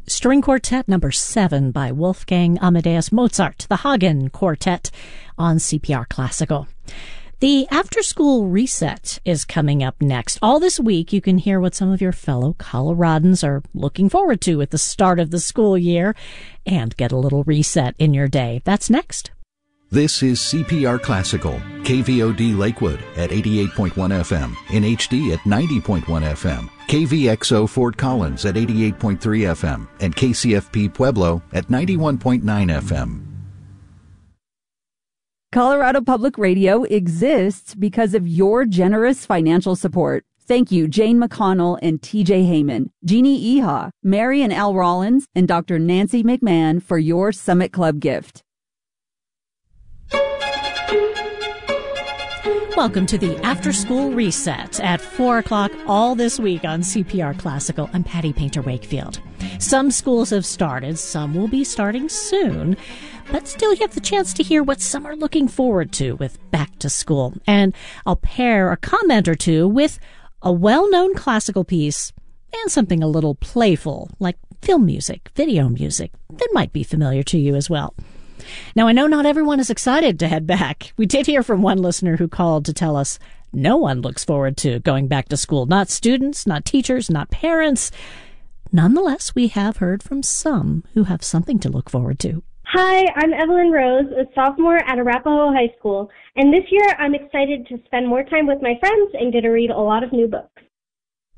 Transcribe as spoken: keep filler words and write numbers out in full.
String Quartet number seven by Wolfgang Amadeus Mozart, the Hagen Quartet on C P R Classical. The after-school reset is coming up next. All this week, you can hear what some of your fellow Coloradans are looking forward to at the start of the school year and get a little reset in your day. That's next. This is C P R Classical, K V O D Lakewood at eighty-eight point one F M, in H D at ninety point one F M, K V X O Fort Collins at eighty-eight point three F M, and K C F P Pueblo at ninety-one point nine F M. Colorado Public Radio exists because of your generous financial support. Thank you, Jane McConnell and T J Heyman, Jeannie Eha, Mary and Al Rollins, and Doctor Nancy McMahon for your Summit Club gift. Welcome to the After School Reset at four o'clock all this week on C P R Classical. I'm Patty Painter Wakefield. Some schools have started, some will be starting soon, but still you have the chance to hear what some are looking forward to with back to school. And I'll pair a comment or two with a well-known classical piece and something a little playful, like film music, video music, that might be familiar to you as well. Now, I know not everyone is excited to head back. We did hear from one listener who called to tell us no one looks forward to going back to school. Not students, not teachers, not parents. Nonetheless, we have heard from some who have something to look forward to. Hi, I'm Evelyn Rose, a sophomore at Arapahoe High School, and this year I'm excited to spend more time with my friends and get to read a lot of new books.